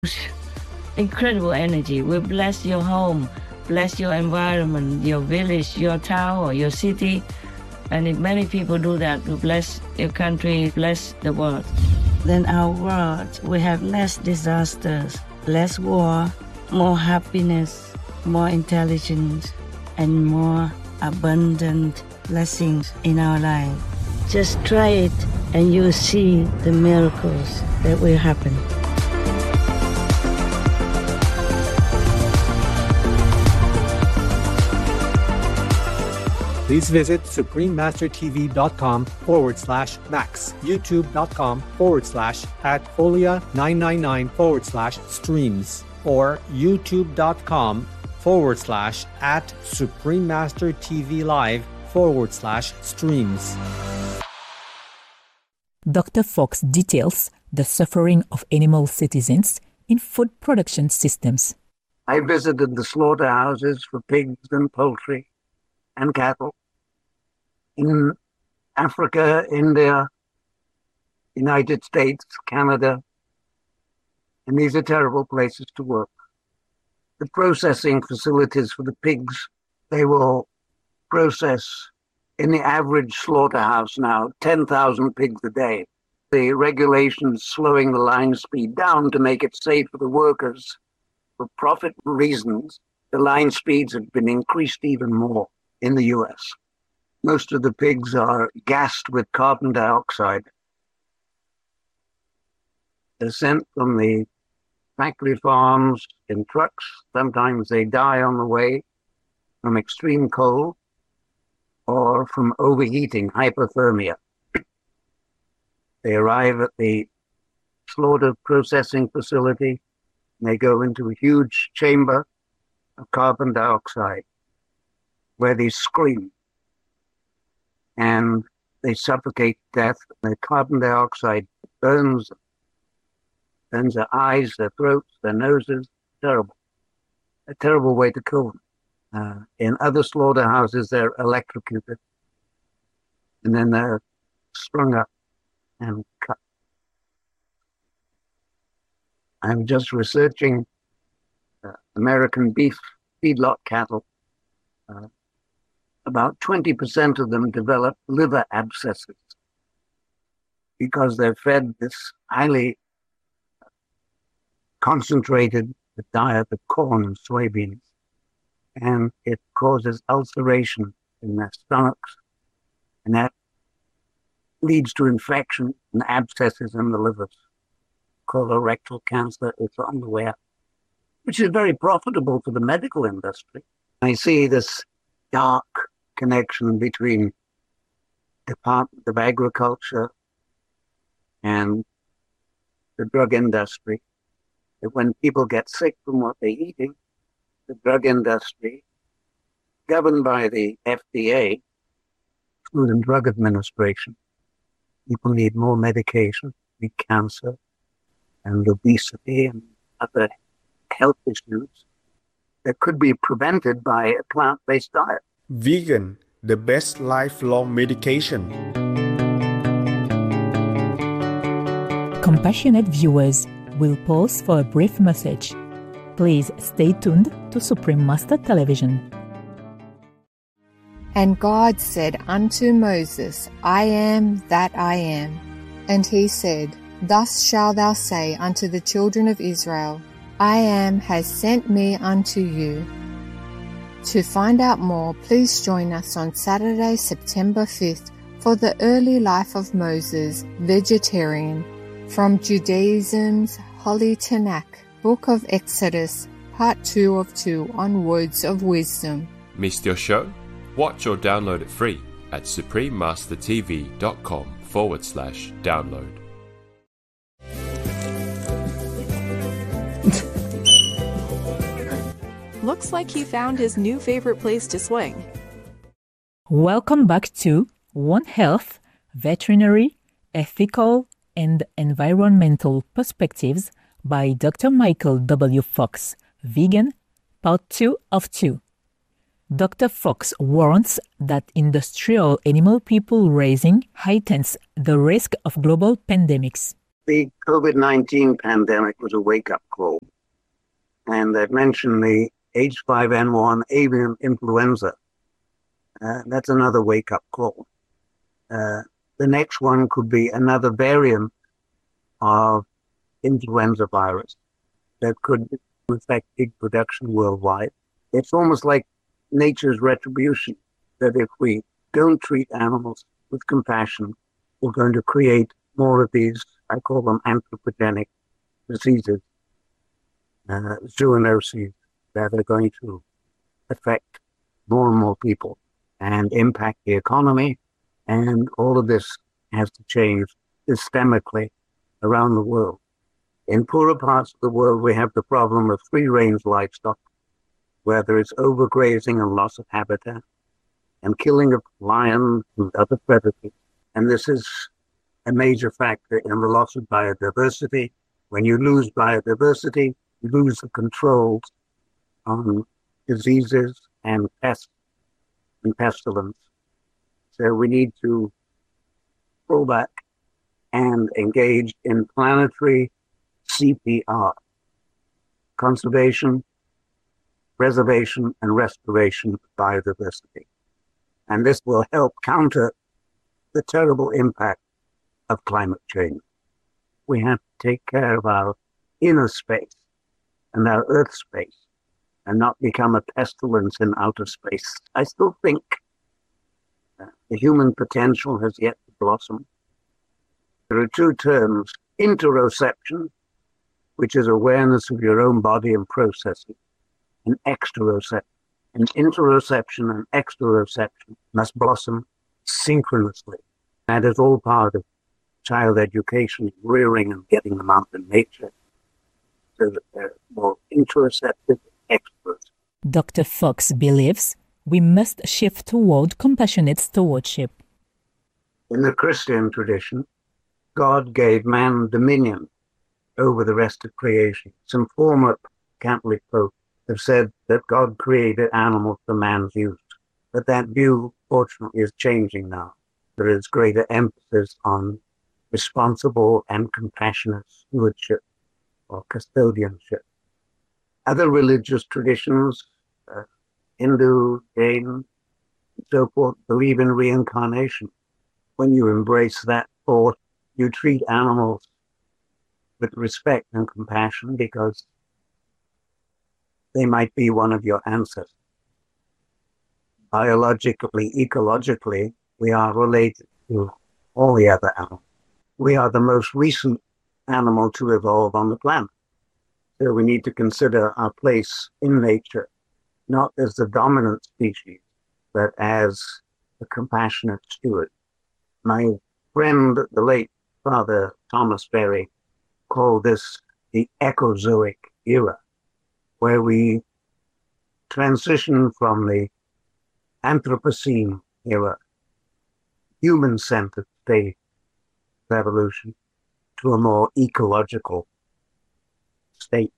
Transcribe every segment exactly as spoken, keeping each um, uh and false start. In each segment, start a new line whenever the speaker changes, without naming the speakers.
incredible energy. We bless your home, bless your environment, your village, your town, or your city. And if many people do that, we bless your country, bless the world. Then our world, we have less disasters, less war, more happiness, more intelligence, and more abundant blessings in our life. Just try it and you'll see the miracles that will happen.
Please visit suprememastertv.com forward slash max, youtube.com forward slash at folia999 forward slash streams, or youtube.com forward slash at suprememastertvlive forward slash streams.
Doctor Fox details the suffering of animal citizens in food production systems.
I visited the slaughterhouses for pigs and poultry and cattle in Africa, India, United States, Canada, and these are terrible places to work. The processing facilities for the pigs, they will process in the average slaughterhouse now ten thousand pigs a day. The regulations slowing the line speed down to make it safe for the workers. For profit reasons, the line speeds have been increased even more in the U S. Most of the pigs are gassed with carbon dioxide. They're sent from the factory farms in trucks. Sometimes they die on the way from extreme cold or from overheating, hypothermia. They arrive at the slaughter processing facility and they go into a huge chamber of carbon dioxide where they scream and they suffocate to death. The carbon dioxide burns them, burns their eyes, their throats, their noses. Terrible. A terrible way to kill them. Uh, in other slaughterhouses, they're electrocuted and then they're strung up and cut. I'm just researching uh, American beef feedlot cattle. Uh, about twenty percent of them develop liver abscesses because they're fed this highly concentrated diet of corn and soybeans, and it causes ulceration in their stomachs, and that leads to infection and abscesses in the livers. Colorectal cancer is on the way up, which is very profitable for the medical industry. I see this dark connection between Department of Agriculture and the drug industry. That when people get sick from what they're eating, the drug industry, governed by the F D A, Food and Drug Administration, people need more medication, need cancer and obesity and other health issues that could be prevented by a plant-based diet.
Vegan, the best lifelong medication.
Compassionate viewers will pause for a brief message. Please stay tuned to Supreme Master Television.
And God said unto Moses, I am that I am. And he said, Thus shalt thou say unto the children of Israel, I am has sent me unto you. To find out more, please join us on Saturday, September fifth for the early life of Moses, vegetarian, from Judaism's Holy Tanakh, Book of Exodus, Part two of two on Words of Wisdom.
Missed your show? Watch or download it free at suprememastertv.com forward slash download.
Looks like he found his new favorite place to swing.
Welcome back to One Health, Veterinary, Ethical, and Environmental Perspectives by Doctor Michael W. Fox, Vegan, Part two of two. Doctor Fox warns that industrial animal people raising heightens the risk of global pandemics.
the COVID nineteen pandemic was a wake-up call. And I've mentioned the H five N one avian influenza. Uh, that's another wake-up call. Uh, the next one could be another variant of influenza virus that could affect pig production worldwide. It's almost like nature's retribution, that if we don't treat animals with compassion, we're going to create more of these, I call them anthropogenic diseases, uh, zoonoses, that are going to affect more and more people and impact the economy. And all of this has to change systemically around the world. In poorer parts of the world, we have the problem of free-range livestock, where there is overgrazing and loss of habitat and killing of lions and other predators. And this is a major factor in the loss of biodiversity. When you lose biodiversity, you lose the controls on diseases and pests and pestilence. So we need to pull back and engage in planetary C P R, conservation, preservation, and restoration of biodiversity. And this will help counter the terrible impact of climate change. We have to take care of our inner space and our earth space and not become a pestilence in outer space. I still think uh, the human potential has yet to blossom. There are two terms: interoception, which is awareness of your own body and processing, and exteroception. And interoception and exteroception must blossom synchronously. That is all part of child education, rearing and getting them out in nature so that they're more interoceptive and extroceptive.
Doctor Fox believes we must shift toward compassionate stewardship.
In the Christian tradition, God gave man dominion over the rest of creation. Some former Catholic popes have said that God created animals for man's use. But that view, fortunately, is changing now. There is greater emphasis on responsible and compassionate stewardship or custodianship. Other religious traditions, uh, Hindu, Jain, and so forth, believe in reincarnation. When you embrace that thought, you treat animals with respect and compassion because they might be one of your ancestors. Biologically, ecologically, we are related to all the other animals. We are the most recent animal to evolve on the planet. So we need to consider our place in nature, not as the dominant species, but as a compassionate steward. My friend, the late Father Thomas Berry, called this the Ecozoic era, where we transition from the Anthropocene era, human-centered state of evolution, to a more ecological state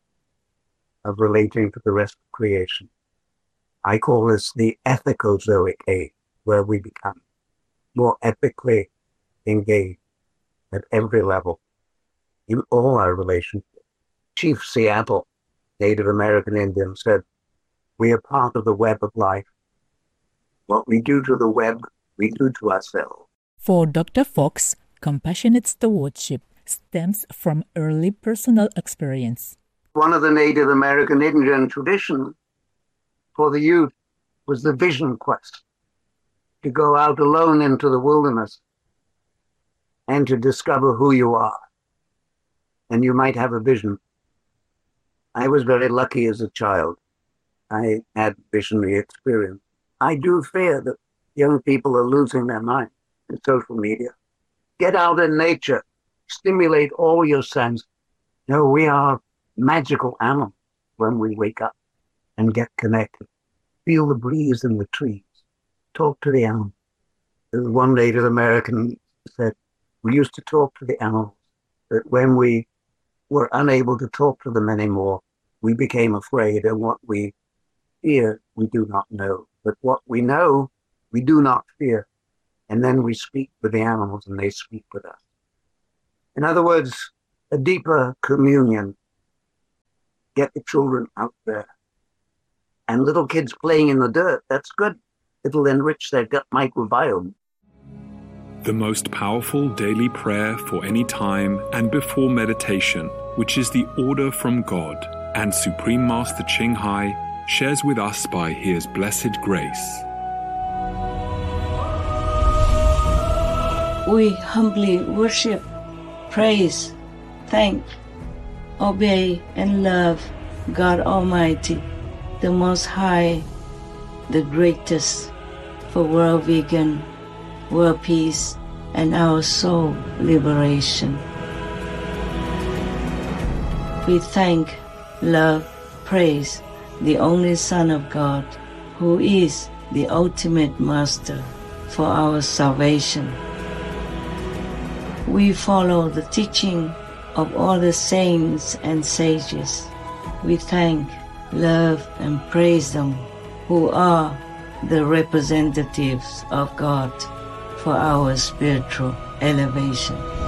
of relating to the rest of creation. I call this the Ethicozoic age, where we become more ethically engaged at every level in all our relationships. Chief Seattle, Native American Indian, said, "We are part of the web of life. What we do to the web, we do to ourselves."
For Doctor Fox, compassionate stewardship stems from early personal experience.
One of the Native American Indian traditions for the youth was the vision quest, to go out alone into the wilderness and to discover who you are. And you might have a vision. I was very lucky as a child. I had visionary experience. I do fear that young people are losing their mind in social media. Get out in nature. Stimulate all your senses. No, we are magical animals when we wake up and get connected. Feel the breeze in the trees. Talk to the animals. There's one Native American said, we used to talk to the animals, but when we were unable to talk to them anymore, we became afraid, and what we fear, we do not know. But what we know, we do not fear. And then we speak with the animals, and they speak with us. In other words, a deeper communion. Get the children out there. And little kids playing in the dirt, that's good. It'll enrich their gut microbiome.
The most powerful daily prayer for any time and before meditation, which is the order from God, and Supreme Master Ching Hai shares with us by His blessed grace.
We humbly worship, praise, thank, obey, and love God Almighty, the Most High, the greatest, for world vegan, world peace, and our soul liberation. We thank, love, praise the only Son of God, who is the ultimate Master for our salvation. We follow the teaching of all the saints and sages. We thank, love, and praise them, who are the representatives of God for our spiritual elevation.